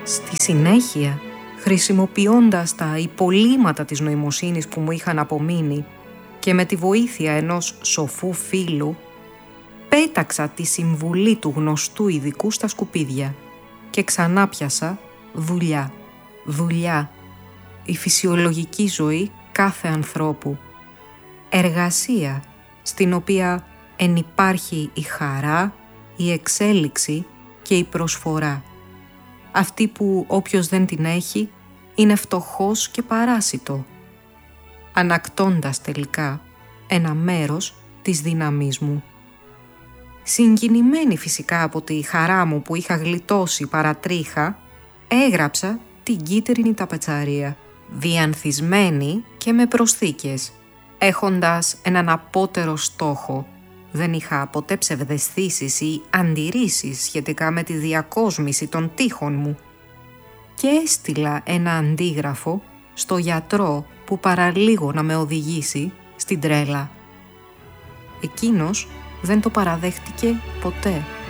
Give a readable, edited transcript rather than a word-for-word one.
Στη συνέχεια, χρησιμοποιώντας τα υπολείμματα της νοημοσύνης που μου είχαν απομείνει και με τη βοήθεια ενός σοφού φίλου, πέταξα τη συμβουλή του γνωστού ειδικού στα σκουπίδια και ξανά πιάσα δουλειά. Δουλειά, η φυσιολογική ζωή κάθε ανθρώπου. Εργασία, στην οποία ενυπάρχει η χαρά, η εξέλιξη και η προσφορά. Αυτή που όποιος δεν την έχει είναι φτωχός και παράσιτο, ανακτώντας τελικά ένα μέρος της δύναμής μου. Συγκινημένη φυσικά από τη χαρά μου που είχα γλιτώσει παρατρίχα, έγραψα την κίτρινη ταπετσαρία, διανθισμένη και με προσθήκες, έχοντας έναν απότερο στόχο. Δεν είχα ποτέ ψευδαισθήσεις ή αντιρρήσεις σχετικά με τη διακόσμηση των τοίχων μου και έστειλα ένα αντίγραφο στο γιατρό που παραλίγο να με οδηγήσει στην τρέλα. Εκείνος δεν το παραδέχτηκε ποτέ.